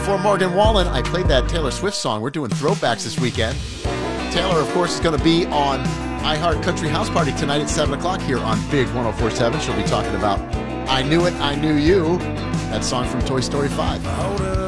before Morgan Wallen, I played that Taylor Swift song. We're doing throwbacks this weekend. Taylor, of course, is going to be on iHeart Country House Party tonight at 7 o'clock here on Big 104.7. She'll be talking about I Knew It, I Knew You, that song from Toy Story 5.